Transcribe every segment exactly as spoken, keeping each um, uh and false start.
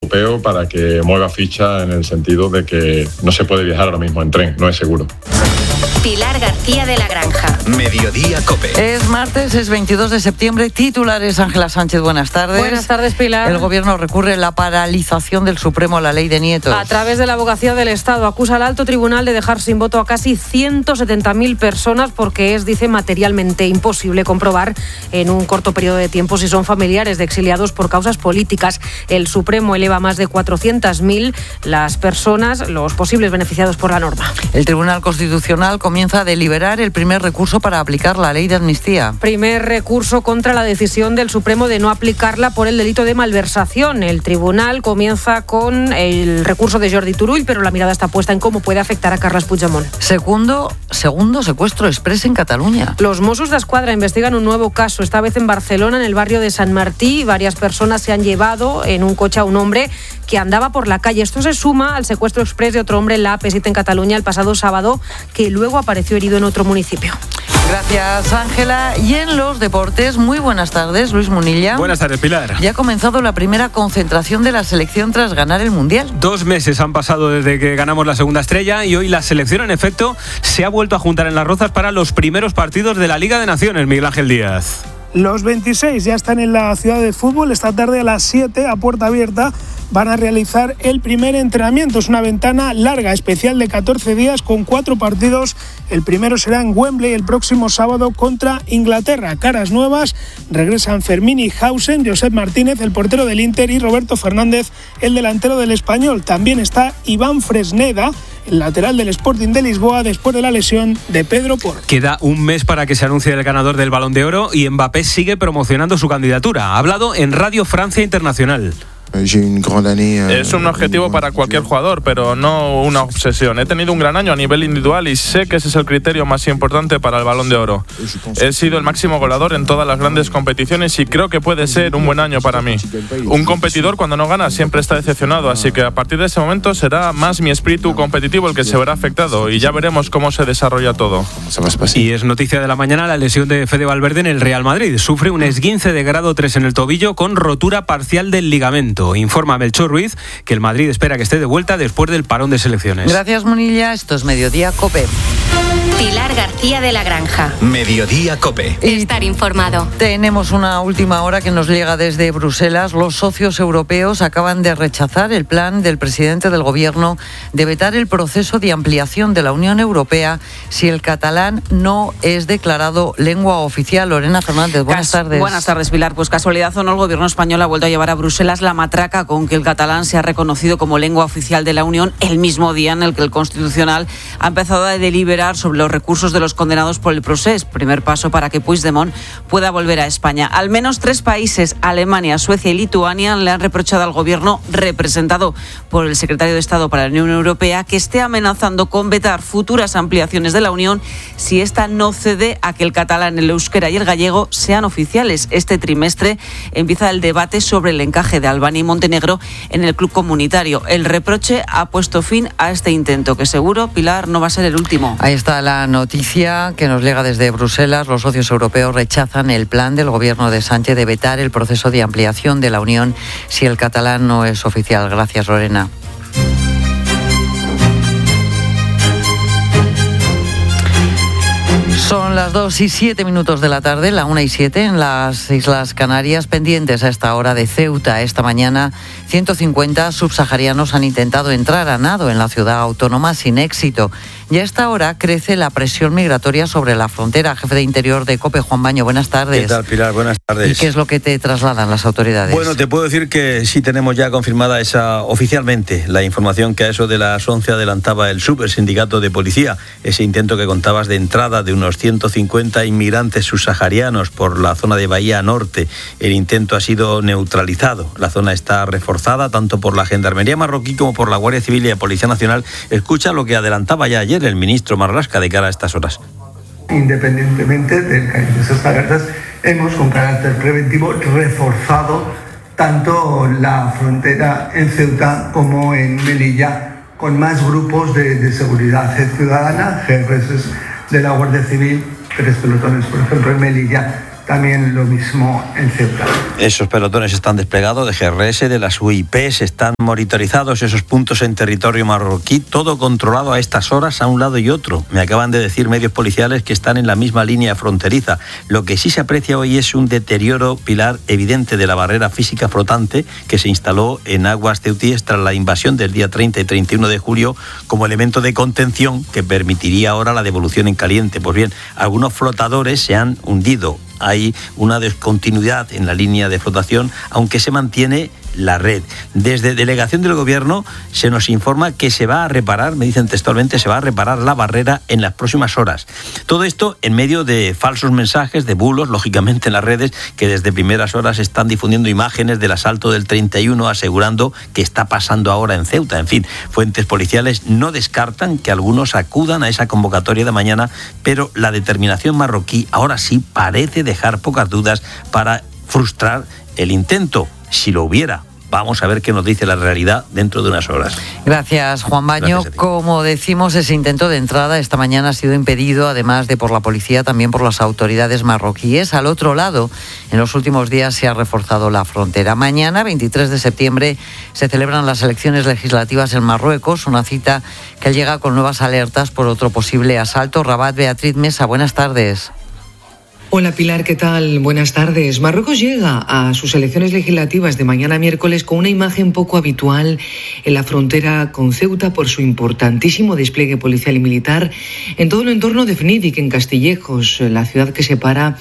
europeo para que mueva ficha en el sentido de que no se puede viajar ahora mismo en tren, no es seguro. Pilar García de la Granja. Mediodía COPE. Es martes, es veintidós de septiembre. Titulares, Ángela Sánchez, buenas tardes. Buenas tardes, Pilar. El Gobierno recurre a la paralización del Supremo a la ley de nietos. A través de la Abogacía del Estado acusa al Alto Tribunal de dejar sin voto a casi ciento setenta mil personas porque es, dice, materialmente imposible comprobar en un corto periodo de tiempo si son familiares de exiliados por causas políticas. El Supremo eleva a más de cuatrocientas mil las personas, los posibles beneficiados por la norma. El Tribunal Constitucional comienza a deliberar el primer recurso para aplicar la ley de amnistía. Primer recurso contra la decisión del Supremo de no aplicarla por el delito de malversación. El tribunal comienza con el recurso de Jordi Turull, pero la mirada está puesta en cómo puede afectar a Carles Puigdemont. Segundo, segundo secuestro exprés en Cataluña. Los Mossos d'Esquadra investigan un nuevo caso, esta vez en Barcelona, en el barrio de San Martí. Varias personas se han llevado en un coche a un hombre que andaba por la calle. Esto se suma al secuestro exprés de otro hombre en la A P siete en Cataluña el pasado sábado, que luego apareció herido en otro municipio. Gracias, Ángela. Y en los deportes, muy buenas tardes, Luis Munilla. Buenas tardes, Pilar. Ya ha comenzado la primera concentración de la selección tras ganar el Mundial. Dos meses han pasado desde que ganamos la segunda estrella y hoy la selección, en efecto, se ha vuelto a juntar en Las Rozas para los primeros partidos de la Liga de Naciones, Miguel Ángel Díaz. Los veintiséis ya están en la ciudad de fútbol. Esta tarde a las siete, a puerta abierta, van a realizar el primer entrenamiento. Es una ventana larga, especial de catorce días con cuatro partidos. El primero será en Wembley el próximo sábado contra Inglaterra. Caras nuevas, regresan Fermín y Hausen, Josep Martínez, el portero del Inter, y Roberto Fernández, el delantero del Español. También está Iván Fresneda, el lateral del Sporting de Lisboa, después de la lesión de Pedro Porro. Queda un mes para que se anuncie el ganador del Balón de Oro y Mbappé sigue promocionando su candidatura. Ha hablado en Radio Francia Internacional. Es un objetivo para cualquier jugador, pero no una obsesión. He tenido un gran año a nivel individual y sé que ese es el criterio más importante para el Balón de Oro. He sido el máximo goleador en todas las grandes competiciones y creo que puede ser un buen año para mí. Un competidor cuando no gana siempre está decepcionado, así que a partir de ese momento será más mi espíritu competitivo el que se verá afectado y ya veremos cómo se desarrolla todo. Y es noticia de la mañana la lesión de Fede Valverde en el Real Madrid. Sufre un esguince de grado tres en el tobillo con rotura parcial del ligamento. Informa Melchor Ruiz que el Madrid espera que esté de vuelta después del parón de selecciones. Gracias, Munilla. Esto es Mediodía COPE. Pilar García de la Granja. Mediodía COPE. Estar informado. Tenemos una última hora que nos llega desde Bruselas. Los socios europeos acaban de rechazar el plan del presidente del Gobierno de vetar el proceso de ampliación de la Unión Europea si el catalán no es declarado lengua oficial. Lorena Fernández, buenas Cas- tardes. Buenas tardes, Pilar. Pues casualidad o no, el Gobierno español ha vuelto a llevar a Bruselas la matraca con que el catalán sea reconocido como lengua oficial de la Unión el mismo día en el que el Constitucional ha empezado a deliberar sobre los recursos de los condenados por el procés. Primer paso para que Puigdemont pueda volver a España. Al menos tres países, Alemania, Suecia y Lituania, le han reprochado al Gobierno, representado por el secretario de Estado para la Unión Europea, que esté amenazando con vetar futuras ampliaciones de la Unión si ésta no cede a que el catalán, el euskera y el gallego sean oficiales. Este trimestre empieza el debate sobre el encaje de Albania y Montenegro en el club comunitario. El reproche ha puesto fin a este intento, que seguro, Pilar, no va a ser el último. Ahí está la noticia que nos llega desde Bruselas. Los socios europeos rechazan el plan del Gobierno de Sánchez de vetar el proceso de ampliación de la Unión si el catalán no es oficial. Gracias, Lorena. Son las dos y siete minutos de la tarde, la una y siete en las Islas Canarias, pendientes a esta hora de Ceuta. Esta mañana, ciento cincuenta subsaharianos han intentado entrar a nado en la ciudad autónoma sin éxito. Y a esta hora crece la presión migratoria sobre la frontera. Jefe de Interior de COPE, Juan Baño, buenas tardes. ¿Qué tal, Pilar? Buenas tardes. ¿Y qué es lo que te trasladan las autoridades? Bueno, te puedo decir que sí tenemos ya confirmada esa oficialmente la información que a eso de las once adelantaba el Supersindicato de Policía. Ese intento que contabas de entrada de unos ciento cincuenta inmigrantes subsaharianos por la zona de Bahía Norte. El intento ha sido neutralizado. La zona está reforzada tanto por la Gendarmería marroquí como por la Guardia Civil y la Policía Nacional. Escucha lo que adelantaba ya ayer el ministro Marlaska de cara a estas horas. Independientemente del cariño de esas alertas, hemos con carácter preventivo reforzado tanto la frontera en Ceuta como en Melilla con más grupos de, de seguridad ciudadana, G R S de la Guardia Civil, tres pelotones por ejemplo en Melilla también lo mismo en Ceuta. Esos pelotones están desplegados de G R S, de las U I P, están monitorizados esos puntos en territorio marroquí, todo controlado a estas horas a un lado y otro. Me acaban de decir medios policiales que están en la misma línea fronteriza. Lo que sí se aprecia hoy es un deterioro, Pilar, evidente de la barrera física flotante que se instaló en aguas ceutíes tras la invasión del día treinta y treinta y uno de julio como elemento de contención que permitiría ahora la devolución en caliente. Pues bien, algunos flotadores se han hundido. Hay una discontinuidad en la línea de flotación, aunque se mantiene la red. Desde delegación del Gobierno se nos informa que se va a reparar, me dicen textualmente, se va a reparar la barrera en las próximas horas. Todo esto en medio de falsos mensajes, de bulos, lógicamente en las redes, que desde primeras horas están difundiendo imágenes del asalto del treinta y uno, asegurando que está pasando ahora en Ceuta. En fin, fuentes policiales no descartan que algunos acudan a esa convocatoria de mañana, pero la determinación marroquí ahora sí parece dejar pocas dudas para frustrar el intento, si lo hubiera. Vamos a ver qué nos dice la realidad dentro de unas horas. Gracias, Juan Baño. Como decimos, ese intento de entrada esta mañana ha sido impedido, además de por la policía, también por las autoridades marroquíes. Al otro lado, en los últimos días se ha reforzado la frontera. Mañana, veintitrés de septiembre, se celebran las elecciones legislativas en Marruecos, una cita que llega con nuevas alertas por otro posible asalto. Rabat, Beatriz Mesa, buenas tardes. Hola Pilar, ¿qué tal? Buenas tardes. Marruecos llega a sus elecciones legislativas de mañana miércoles con una imagen poco habitual en la frontera con Ceuta por su importantísimo despliegue policial y militar en todo el entorno de Fnidic, en Castillejos, la ciudad que separa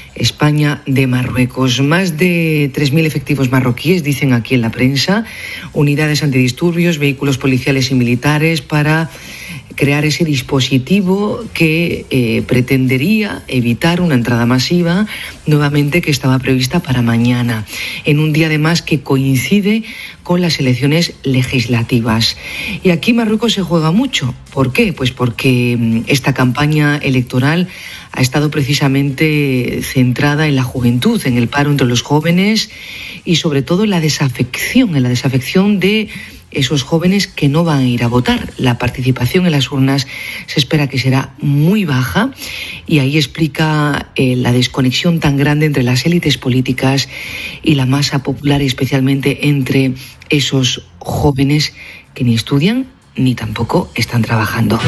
España de Marruecos. Más de tres mil efectivos marroquíes, dicen aquí en la prensa, unidades antidisturbios, vehículos policiales y militares para crear ese dispositivo que eh, pretendería evitar una entrada masiva nuevamente que estaba prevista para mañana, en un día además que coincide con las elecciones legislativas. Y aquí Marruecos se juega mucho. ¿Por qué? Pues porque esta campaña electoral ha estado precisamente centrada en la juventud, en el paro entre los jóvenes y sobre todo en la desafección, en la desafección de esos jóvenes que no van a ir a votar. La participación en las urnas se espera que será muy baja y ahí explica eh, la desconexión tan grande entre las élites políticas y la masa popular, especialmente entre esos jóvenes que ni estudian ni tampoco están trabajando.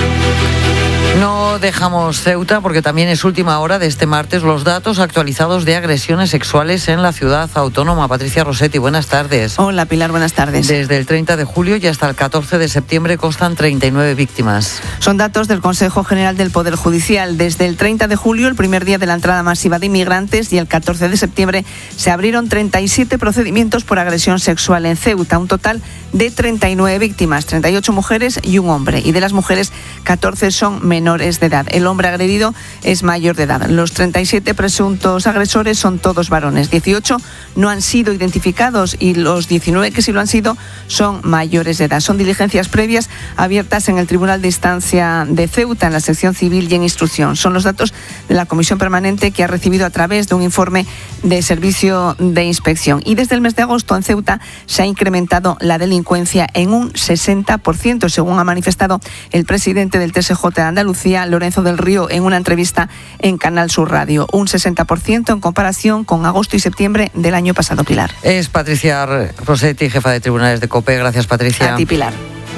No dejamos Ceuta porque también es última hora de este martes los datos actualizados de agresiones sexuales en la ciudad autónoma. Patricia Rossetti, buenas tardes. Hola Pilar, buenas tardes. Desde el treinta de julio y hasta el catorce de septiembre constan treinta y nueve víctimas. Son datos del Consejo General del Poder Judicial. Desde el treinta de julio, el primer día de la entrada masiva de inmigrantes, y el catorce de septiembre se abrieron treinta y siete procedimientos por agresión sexual en Ceuta. Un total de treinta y nueve víctimas, treinta y ocho mujeres y un hombre. Y de las mujeres, catorce son menores de edad. El hombre agredido es mayor de edad. Los treinta y siete presuntos agresores son todos varones. dieciocho no han sido identificados y los diecinueve que sí lo han sido son mayores de edad. Son diligencias previas abiertas en el Tribunal de Instancia de Ceuta, en la sección civil y en instrucción. Son los datos de la Comisión Permanente que ha recibido a través de un informe de servicio de inspección. Y desde el mes de agosto en Ceuta se ha incrementado la delincuencia en un sesenta por ciento, según ha manifestado el presidente del T S J de Andalucía, Lorenzo del Río, en una entrevista en Canal Sur Radio. Un sesenta por ciento en comparación con agosto y septiembre del año pasado, Pilar. Es Patricia Rossetti, jefa de tribunales de COPE. Gracias, Patricia. A ti, Pilar.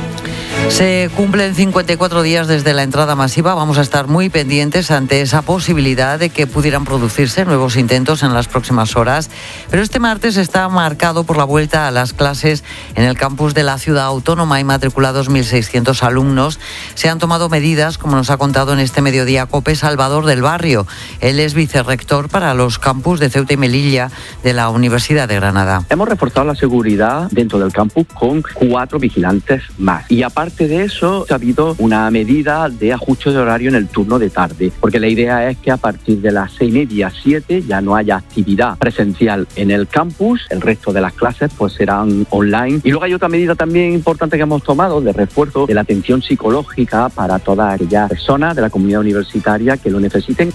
Se cumplen cincuenta y cuatro días desde la entrada masiva. Vamos a estar muy pendientes ante esa posibilidad de que pudieran producirse nuevos intentos en las próximas horas. Pero este martes está marcado por la vuelta a las clases en el campus de la ciudad autónoma. Hay matriculados mil seiscientos alumnos. Se han tomado medidas, como nos ha contado en este mediodía COPE, Salvador del Barrio. Él es vicerrector para los campus de Ceuta y Melilla de la Universidad de Granada. Hemos reforzado la seguridad dentro del campus con cuatro vigilantes más. Y aparte de eso, ha habido una medida de ajuste de horario en el turno de tarde, porque la idea es que a partir de las seis y media, siete, ya no haya actividad presencial en el campus. El resto de las clases pues serán online. Y luego hay otra medida también importante que hemos tomado de refuerzo de la atención psicológica para todas aquellas personas de la comunidad universitaria que lo necesiten.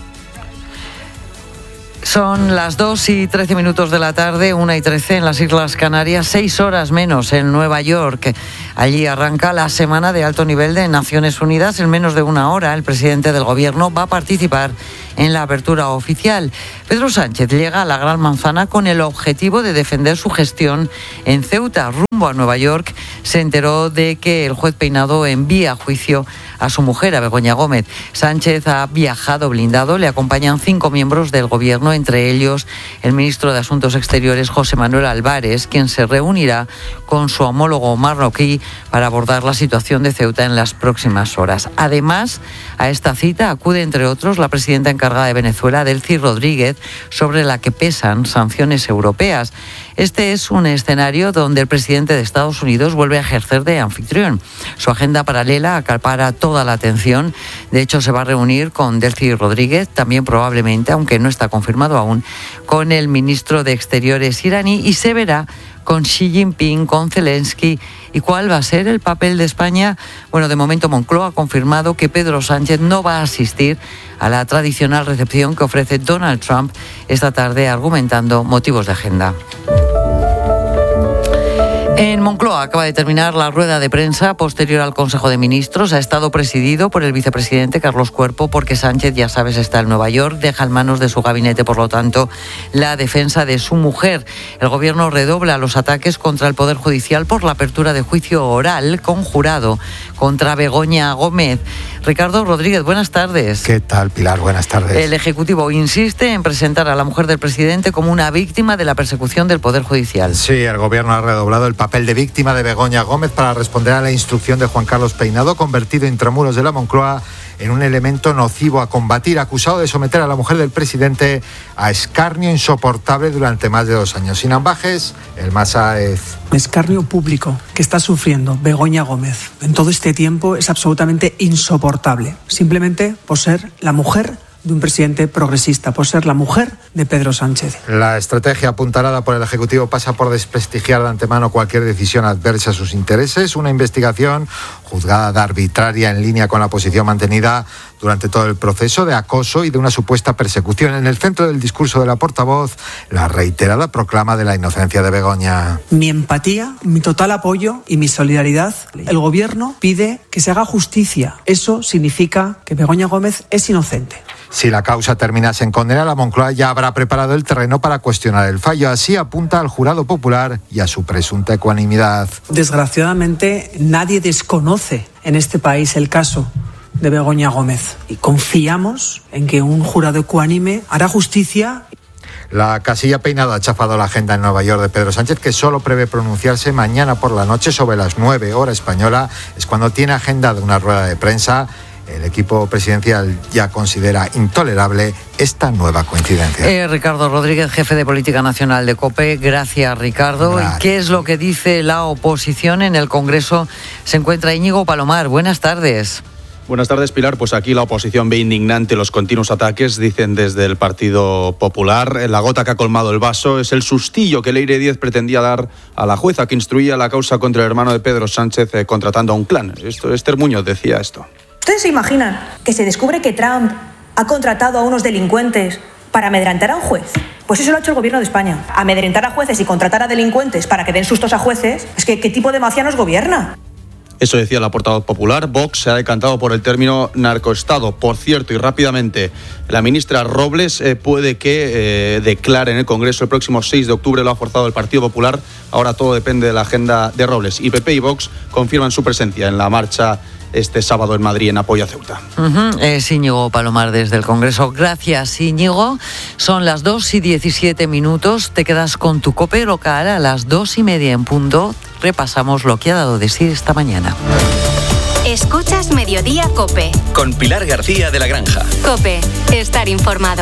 Son las dos y trece minutos de la tarde, una y trece en las Islas Canarias, seis horas menos en Nueva York. Allí arranca la semana de alto nivel de Naciones Unidas. En menos de una hora, el presidente del gobierno va a participar en la apertura oficial. Pedro Sánchez llega a la Gran Manzana con el objetivo de defender su gestión en Ceuta. Rumbo a Nueva York se enteró de que el juez Peinado envía a juicio a su mujer, a Begoña Gómez. Sánchez ha viajado blindado, le acompañan cinco miembros del gobierno, entre ellos el ministro de Asuntos Exteriores, José Manuel Álvarez, quien se reunirá con su homólogo marroquí para abordar la situación de Ceuta en las próximas horas. Además, a esta cita acude, entre otros, la presidenta encargada de Venezuela, Delcy Rodríguez, sobre la que pesan sanciones europeas. Este es un escenario donde el presidente de Estados Unidos vuelve a ejercer de anfitrión. Su agenda paralela acapara toda la atención. De hecho, se va a reunir con Delcy Rodríguez, también probablemente, aunque no está confirmado aún, con el ministro de Exteriores iraní, y se verá con Xi Jinping, con Zelensky. ¿Y cuál va a ser el papel de España? Bueno, de momento Moncloa ha confirmado que Pedro Sánchez no va a asistir a la tradicional recepción que ofrece Donald Trump esta tarde, argumentando motivos de agenda. En Moncloa acaba de terminar la rueda de prensa posterior al Consejo de Ministros. Ha estado presidido por el vicepresidente Carlos Cuerpo, porque Sánchez, ya sabes, está en Nueva York, deja en manos de su gabinete, por lo tanto, la defensa de su mujer. El gobierno redobla los ataques contra el Poder Judicial por la apertura de juicio oral con jurado contra Begoña Gómez. Ricardo Rodríguez, buenas tardes. ¿Qué tal, Pilar? Buenas tardes. El Ejecutivo insiste en presentar a la mujer del presidente como una víctima de la persecución del Poder Judicial. Sí, el gobierno ha redoblado el papel de víctima de Begoña Gómez para responder a la instrucción de Juan Carlos Peinado, convertido intramuros de la Moncloa en un elemento nocivo a combatir, acusado de someter a la mujer del presidente a escarnio insoportable durante más de dos años. Sin ambajes, el Masáez. Escarnio público que está sufriendo Begoña Gómez en todo este tiempo es absolutamente insoportable, simplemente por ser la mujer de un presidente progresista, por ser la mujer de Pedro Sánchez. La estrategia apuntalada por el Ejecutivo pasa por desprestigiar de antemano cualquier decisión adversa a sus intereses. Una investigación juzgada de arbitraria en línea con la posición mantenida durante todo el proceso de acoso y de una supuesta persecución. En el centro del discurso de la portavoz, la reiterada proclama de la inocencia de Begoña. Mi empatía, mi total apoyo y mi solidaridad. El gobierno pide que se haga justicia. Eso significa que Begoña Gómez es inocente. Si la causa terminase en condena, la Moncloa ya habrá preparado el terreno para cuestionar el fallo. Así apunta al jurado popular y a su presunta ecuanimidad. Desgraciadamente, nadie desconoce en este país el caso de Begoña Gómez. Y confiamos en que un jurado ecuánime hará justicia. La casilla Peinado ha chafado la agenda en Nueva York de Pedro Sánchez, que solo prevé pronunciarse mañana por la noche sobre las nueve, hora española. Es cuando tiene agenda de una rueda de prensa. El equipo presidencial ya considera intolerable esta nueva coincidencia. Eh, Ricardo Rodríguez, jefe de Política Nacional de COPE. Gracias, Ricardo. Gracias. ¿Y qué es lo que dice la oposición? En el Congreso se encuentra Íñigo Palomar. Buenas tardes. Buenas tardes, Pilar. Pues aquí la oposición ve indignante los continuos ataques, dicen desde el Partido Popular. La gota que ha colmado el vaso es el sustillo que Leire Díez pretendía dar a la jueza que instruía la causa contra el hermano de Pedro Sánchez, eh, contratando a un clan. Esto, Esther Muñoz decía esto. ¿Ustedes se imaginan que se descubre que Trump ha contratado a unos delincuentes para amedrentar a un juez? Pues eso lo ha hecho el gobierno de España. Amedrentar a jueces y contratar a delincuentes para que den sustos a jueces. Es que, ¿qué tipo de mafia nos gobierna? Eso decía la portavoz popular. Vox se ha decantado por el término narcoestado. Por cierto, y rápidamente, la ministra Robles eh, puede que eh, declare en el Congreso el próximo seis de octubre. Lo ha forzado el Partido Popular. Ahora todo depende de la agenda de Robles. Y P P y Vox confirman su presencia en la marcha este sábado en Madrid en apoyo a Ceuta. Uh-huh. Es Íñigo Palomar desde el Congreso. Gracias, Íñigo. Son las dos y diecisiete minutos. Te quedas con tu COPE local a las dos y media en punto. Repasamos lo que ha dado de sí esta mañana. Escuchas Mediodía COPE. Con Pilar García de la Granja. COPE. Estar informado.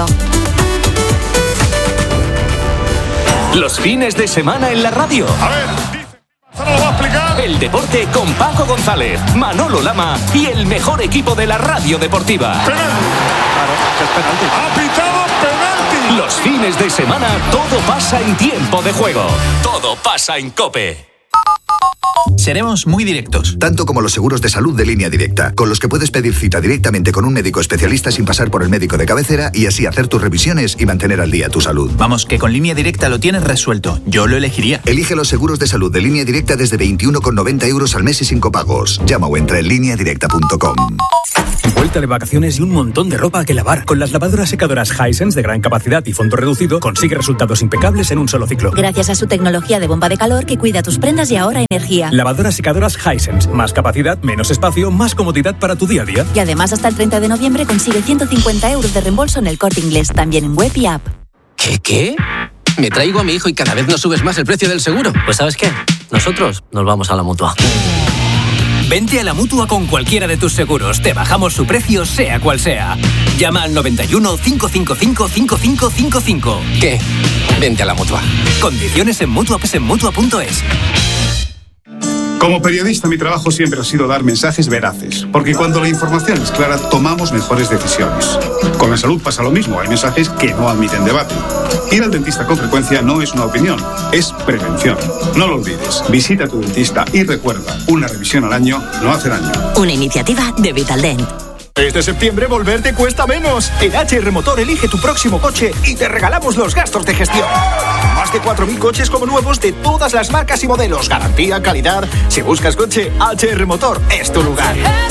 Los fines de semana en la radio. A ver, dice, ¿se lo va a explicar? El deporte con Paco González, Manolo Lama y el mejor equipo de la radio deportiva. ¡Penalti! Claro, es penalti. ¡Ha pitado penalti! Los fines de semana todo pasa en tiempo de juego. Todo pasa en COPE. Seremos muy directos. Tanto como los seguros de salud de Línea Directa, con los que puedes pedir cita directamente con un médico especialista sin pasar por el médico de cabecera y así hacer tus revisiones y mantener al día tu salud. Vamos, que con Línea Directa lo tienes resuelto. Yo lo elegiría. Elige los seguros de salud de Línea Directa desde veintiuno con noventa euros al mes y sin copagos. Llama o entra en línea directa punto com. Vuelta de vacaciones y un montón de ropa que lavar. Con las lavadoras secadoras Hisense de gran capacidad y fondo reducido, consigue resultados impecables en un solo ciclo. Gracias a su tecnología de bomba de calor que cuida tus prendas y ahorra energía. Lavadoras secadoras Hisense. Más capacidad, menos espacio, más comodidad para tu día a día. Y además hasta el treinta de noviembre consigue ciento cincuenta euros de reembolso en El Corte Inglés, también en web y app. ¿Qué, qué? Me traigo a mi hijo y cada vez nos subes más el precio del seguro. Pues ¿sabes qué? Nosotros nos vamos a la Mutua. Vente a la Mutua con cualquiera de tus seguros. Te bajamos su precio, sea cual sea. Llama al noventa y uno, cinco cinco cinco, cinco cinco cinco cinco. ¿Qué? Vente a la Mutua. Condiciones en Mutua, pues en Mutua punto es. Como periodista, mi trabajo siempre ha sido dar mensajes veraces, porque cuando la información es clara, tomamos mejores decisiones. Con la salud pasa lo mismo, hay mensajes que no admiten debate. Ir al dentista con frecuencia no es una opinión, es prevención. No lo olvides, visita a tu dentista y recuerda, una revisión al año no hace daño. Una iniciativa de Vitaldent. Este septiembre volver te cuesta menos. En H R Motor elige tu próximo coche y te regalamos los gastos de gestión. Más de cuatro mil coches como nuevos de todas las marcas y modelos. Garantía, calidad. Si buscas coche, H R Motor es tu lugar.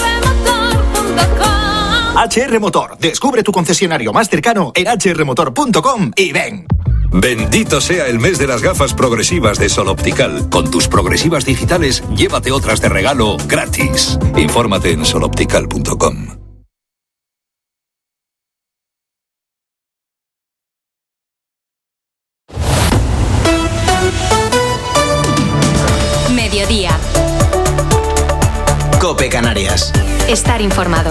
H R Motor. Descubre tu concesionario más cercano en h r motor punto com y ven. Bendito sea el mes de las gafas progresivas de Sol Optical. Con tus progresivas digitales, llévate otras de regalo gratis. Infórmate en sol optical punto com. Mediodía. COPE Canarias. Estar informado.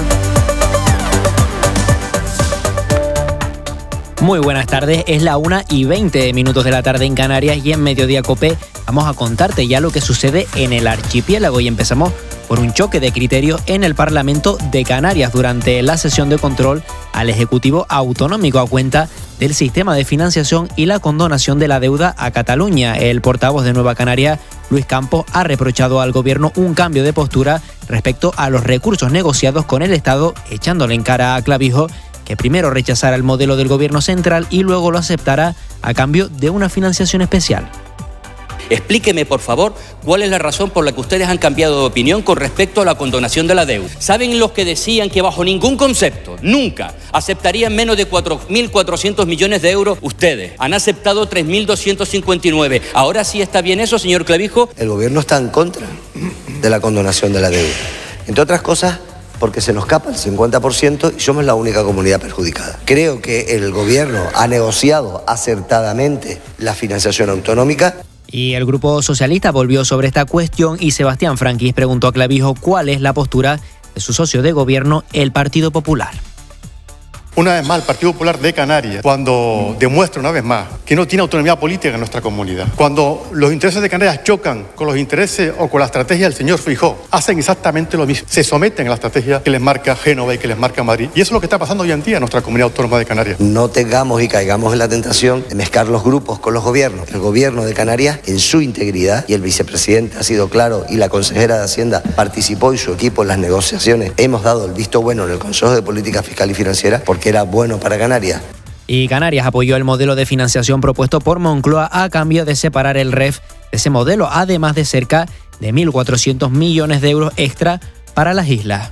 Muy buenas tardes, es la una y veinte minutos de la tarde en Canarias y en Mediodía COPE vamos a contarte ya lo que sucede en el archipiélago y empezamos por un choque de criterios en el Parlamento de Canarias durante la sesión de control al Ejecutivo Autonómico a cuenta del sistema de financiación y la condonación de la deuda a Cataluña. El portavoz de Nueva Canaria, Luis Campos, ha reprochado al gobierno un cambio de postura respecto a los recursos negociados con el Estado, echándole en cara a Clavijo que primero rechazara el modelo del gobierno central y luego lo aceptara a cambio de una financiación especial. Explíqueme, por favor, cuál es la razón por la que ustedes han cambiado de opinión con respecto a la condonación de la deuda. ¿Saben los que decían que bajo ningún concepto, nunca, aceptarían menos de cuatro mil cuatrocientos millones de euros? Ustedes han aceptado tres mil doscientos cincuenta y nueve. ¿Ahora sí está bien eso, señor Clavijo? El gobierno está en contra de la condonación de la deuda. Entre otras cosas, porque se nos escapa el cincuenta por ciento y somos la única comunidad perjudicada. Creo que el gobierno ha negociado acertadamente la financiación autonómica. Y el Grupo Socialista volvió sobre esta cuestión y Sebastián Franquis preguntó a Clavijo cuál es la postura de su socio de gobierno, el Partido Popular. Una vez más, el Partido Popular de Canarias, cuando demuestra una vez más que no tiene autonomía política en nuestra comunidad, cuando los intereses de Canarias chocan con los intereses o con la estrategia del señor Feijóo, hacen exactamente lo mismo, se someten a la estrategia que les marca Génova y que les marca Madrid. Y eso es lo que está pasando hoy en día en nuestra comunidad autónoma de Canarias. No tengamos y caigamos en la tentación de mezclar los grupos con los gobiernos. El gobierno de Canarias, en su integridad, y el vicepresidente ha sido claro, y la consejera de Hacienda participó y su equipo en las negociaciones, hemos dado el visto bueno en el Consejo de Política Fiscal y Financiera, porque que era bueno para Canarias. Y Canarias apoyó el modelo de financiación propuesto por Moncloa a cambio de separar el R E F de ese modelo, además de cerca de mil cuatrocientos millones de euros extra para las islas.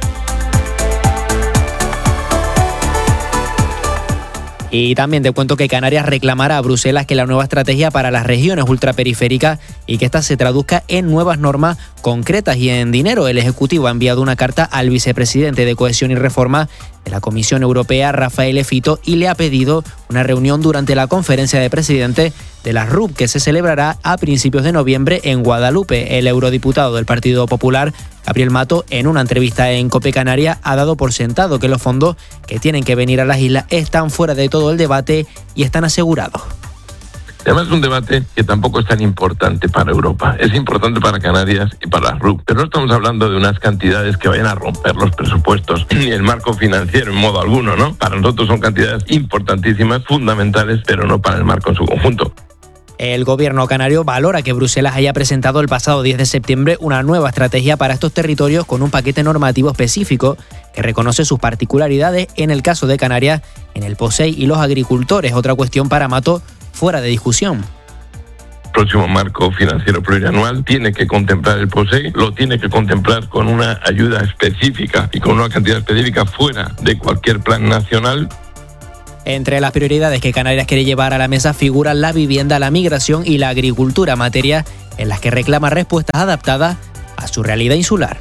Y también te cuento que Canarias reclamará a Bruselas que la nueva estrategia para las regiones ultraperiféricas y que esta se traduzca en nuevas normas concretas y en dinero. El Ejecutivo ha enviado una carta al vicepresidente de Cohesión y Reforma de la Comisión Europea, Rafael Fito, y le ha pedido una reunión durante la conferencia de presidentes de la R U P que se celebrará a principios de noviembre en Guadalupe. El eurodiputado del Partido Popular, Gabriel Mato, en una entrevista en COPE Canarias, ha dado por sentado que los fondos que tienen que venir a las islas están fuera de todo el debate y están asegurados. Además es un debate que tampoco es tan importante para Europa. Es importante para Canarias y para la R U P. Pero no estamos hablando de unas cantidades que vayan a romper los presupuestos ni el marco financiero en modo alguno, ¿no? Para nosotros son cantidades importantísimas, fundamentales, pero no para el marco en su conjunto. El gobierno canario valora que Bruselas haya presentado el pasado diez de septiembre una nueva estrategia para estos territorios con un paquete normativo específico que reconoce sus particularidades, en el caso de Canarias, en el POSEI y los agricultores. Otra cuestión para Mato fuera de discusión. próximo marco financiero plurianual tiene que contemplar el POSEI, lo tiene que contemplar con una ayuda específica y con una cantidad específica fuera de cualquier plan nacional. Entre las prioridades que Canarias quiere llevar a la mesa figuran la vivienda, la migración y la agricultura, materias en las que reclama respuestas adaptadas a su realidad insular.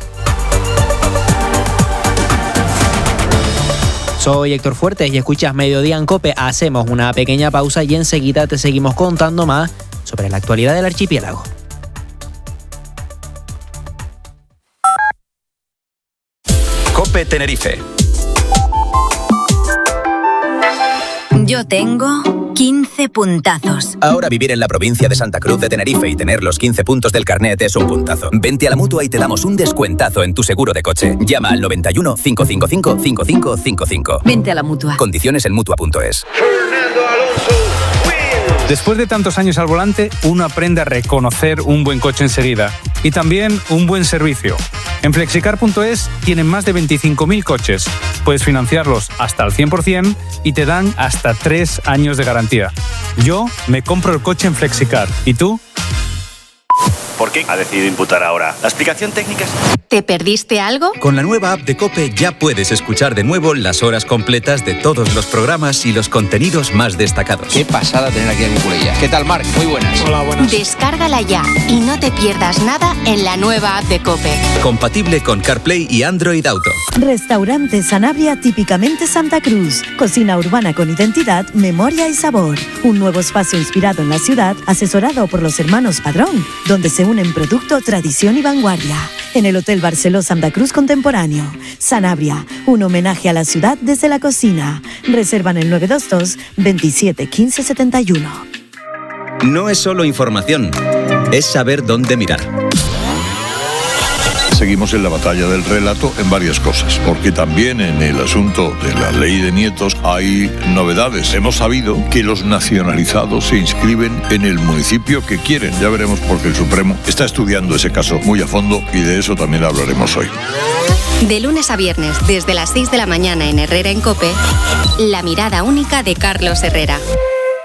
Soy Héctor Fuertes y escuchas Mediodía en COPE. Hacemos una pequeña pausa y enseguida te seguimos contando más sobre la actualidad del archipiélago. COPE Tenerife. Yo tengo quince puntazos. Ahora vivir en la provincia de Santa Cruz de Tenerife y tener los quince puntos del carnet es un puntazo. Vente a la Mutua y te damos un descuentazo en tu seguro de coche. Llama al noventa y uno, cinco cinco cinco, cinco cinco cinco cinco. Vente a la Mutua. Condiciones en Mutua punto es. Después de tantos años al volante, uno aprende a reconocer un buen coche enseguida y también un buen servicio. En flexicar punto es tienen más de veinticinco mil coches. Puedes financiarlos hasta al cien por ciento y te dan hasta tres años de garantía. Yo me compro el coche en Flexicar. ¿Y tú? ¿Por qué ha decidido imputar ahora? ¿La explicación técnica es...? ¿Te perdiste algo? Con la nueva app de COPE ya puedes escuchar de nuevo las horas completas de todos los programas y los contenidos más destacados. Qué pasada tener aquí a Nicolella. ¿Qué tal, Marc? Muy buenas. Hola, buenas. Descárgala ya y no te pierdas nada en la nueva app de COPE. Compatible con CarPlay y Android Auto. Restaurante Sanabria típicamente Santa Cruz. Cocina urbana con identidad, memoria y sabor. Un nuevo espacio inspirado en la ciudad, asesorado por los hermanos Padrón, donde se unen producto, tradición y vanguardia. En el Hotel Barceló Santa Cruz Contemporáneo. Sanabria, un homenaje a la ciudad desde la cocina. Reservan el nueve dos dos, veintisiete, quince, setenta y uno. No es solo información, es saber dónde mirar. Seguimos en la batalla del relato en varias cosas, porque también en el asunto de la ley de nietos hay novedades. Hemos sabido que los nacionalizados se inscriben en el municipio que quieren. Ya veremos porque el Supremo está estudiando ese caso muy a fondo y de eso también hablaremos hoy. De lunes a viernes, desde las seis de la mañana en Herrera en COPE, La mirada única de Carlos Herrera.